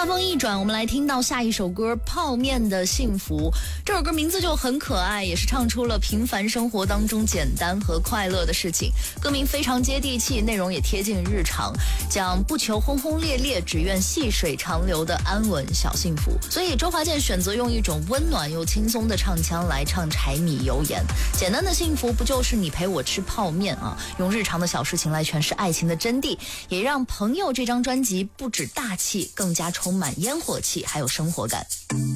话锋一转，我们来听到下一首歌《泡面的幸福》。这首歌名字就很可爱，也是唱出了平凡生活当中简单和快乐的事情。歌名非常接地气，内容也贴近日常，讲不求轰轰烈烈，只愿细水长流的安稳小幸福。所以周华健选择用一种温暖又轻松的唱腔来唱柴米油盐。简单的幸福不就是你陪我吃泡面啊？用日常的小事情来诠释爱情的真谛，也让朋友这张专辑不止大气，更加充满烟火气，还有生活感。